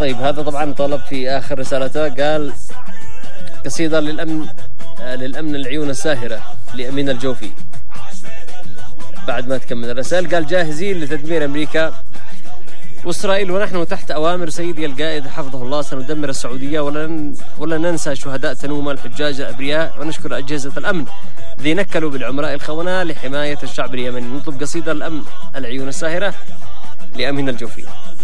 طيب هذا طبعا طلب في آخر رسالته، قال قصيدة للأمن العيون الساهرة لأمين الجوفي. بعد ما تكمل الرسائل قال جاهزين لتدمير أمريكا وإسرائيل ونحن تحت أوامر سيدي القائد حفظه الله سندمر السعودية ولا ننسى شهداء تنوما الحجاج الأبرياء، ونشكر أجهزة الأمن الذين نكلوا بالعمراء الخونة لحماية الشعب اليمني. نطلب قصيدة الأمن العيون الساهرة لأمين الجوفي.